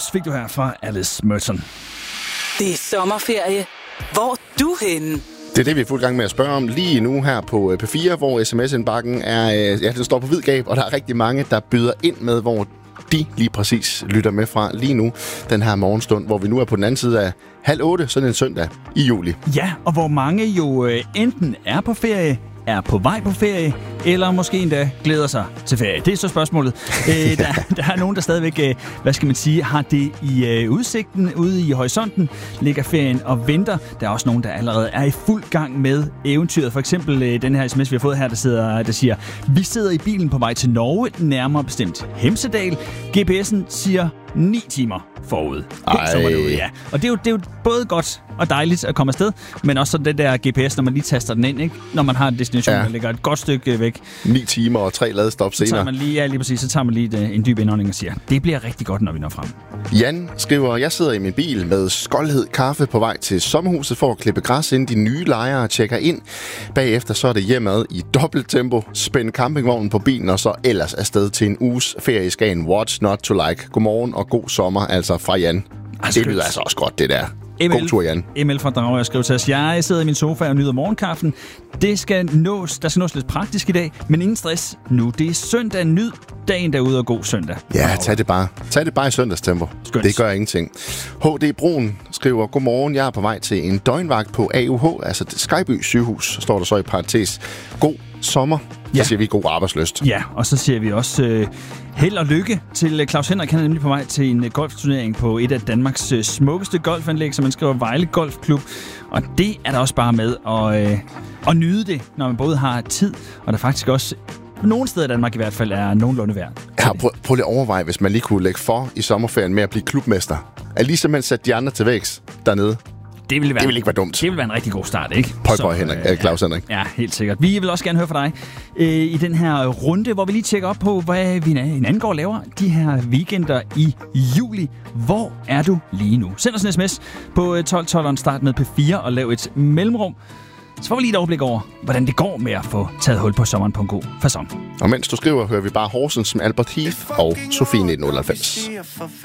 Bones fik du her fra Alice Merton. Det er sommerferie. Hvor er du henne? Det er det, vi er fuld gang med at spørge om lige nu her på P4, hvor sms-indbakken den står på vid gab, og der er rigtig mange, der byder ind med, hvor de lige præcis lytter med fra lige nu, den her morgenstund, hvor vi nu er på den anden side af 7:30, sådan en søndag i juli. Ja, og hvor mange jo enten er på ferie, er på vej på ferie, eller måske endda glæder sig til ferie. Det er så spørgsmålet. Der er nogen, der stadigvæk, har det i udsigten, ude i horisonten, ligger ferien og venter. Der er også nogen, der allerede er i fuld gang med eventyret. For eksempel den her sms, vi har fået her, der siger, vi sidder i bilen på vej til Norge, nærmere bestemt Hemsedal. GPS'en siger 9 timer forud. Ja. Og det er jo både godt og dejligt at komme afsted, men også sådan den der GPS, når man lige taster den ind, ikke? Når man har en destination, der ligger et godt stykke væk. 9 timer og 3 ladestop senere. Så tager man lige en dyb indånding og siger, det bliver rigtig godt, når vi når frem. Jan skriver, jeg sidder i min bil med skoldhed kaffe på vej til sommerhuset for at klippe græs, inden de nye lejere tjekker ind. Bagefter så er det hjemad i dobbelt tempo, spænd campingvognen på bilen og så ellers afsted til en uges ferie i Skagen. What's not to like? Godmorgen og god sommer, altså fra Jan. Det lyder altså også godt, det der. God tur, Jan. Emil fra Dragør skriver til os, jeg sidder i min sofa og nyder morgenkaffen. Der skal nås lidt praktisk i dag, men ingen stress nu. Det er søndag, nyd dagen derude og god søndag. Ja, tag det bare i søndagstempo. Skønt. Det gør ingenting. HD Brun skriver, godmorgen, jeg er på vej til en døgnvagt på AUH, altså Skyby sygehus, står der så i parentes. God sommer. Så siger vi god arbejdsløst. Ja, og så siger vi også held og lykke til Claus Henrik. Han er nemlig på vej til en golfturnering på et af Danmarks smukkeste golfanlæg, som man skriver Vejle Golfklub. Og det er der også bare med at nyde det, når man både har tid, og der faktisk også nogle steder i Danmark i hvert fald er nogenlunde værd. Ja, prøv lige at overveje, hvis man lige kunne lægge for i sommerferien med at blive klubmester. At lige simpelthen sætte de andre til vægs dernede. Det ville ikke være dumt. Det ville være en rigtig god start, ikke? Claus Henrik. Ja, helt sikkert. Vi vil også gerne høre fra dig i den her runde, hvor vi lige tjekker op på, hvad vi en anden går laver de her weekender i juli. Hvor er du lige nu? Send os en sms på 1212'eren, start med P4 og lav et mellemrum. Så får vi lige et overblik over, hvordan det går med at få taget hul på sommeren på en god facon. Og mens du skriver, hører vi bare Horsens med Albert Heath og Sofie 1998.